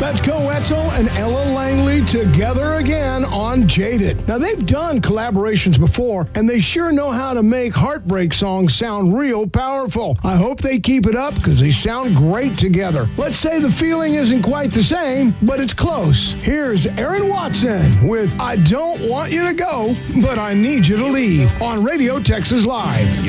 Fetco Etzel and Ella Langley together again on Jaded. Now, they've done collaborations before, and they sure know how to make heartbreak songs sound real powerful. I hope they keep it up because they sound great together. Let's say the feeling isn't quite the same, but it's close. Here's Aaron Watson with I Don't Want You to Go, But I Need You to Leave on Radio Texas Live.